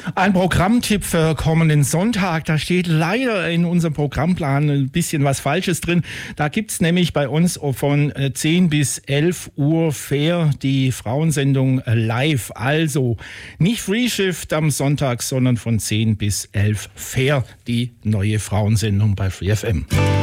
Ein Programmtipp für kommenden Sonntag. Da steht leider in unserem Programmplan ein bisschen was Falsches drin. Da gibt's nämlich bei uns von 10 bis 11 Uhr fair die Frauensendung live. Also nicht Free Shift am Sonntag, sondern von 10 bis 11 fair die neue Frauensendung bei Free FM.